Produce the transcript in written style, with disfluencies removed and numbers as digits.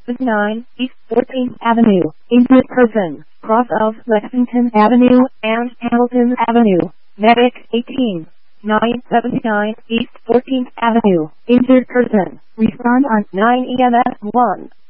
9 East 14th Avenue, injured person, cross of Lexington Avenue and Hamilton Avenue, medic 18. 979 East 14th Avenue, injured person, respond on 9 EMS 1.